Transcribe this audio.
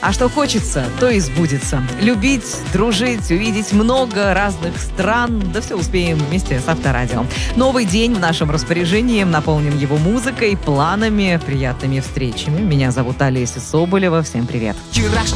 А что хочется, то и сбудется. Любить, дружить, увидеть много разных стран. Да все успеем вместе с Авторадио. Новый день в нашем распоряжении. Наполним его музыкой, планами, приятными встречами. Меня зовут Олеся Соболева. Всем привет.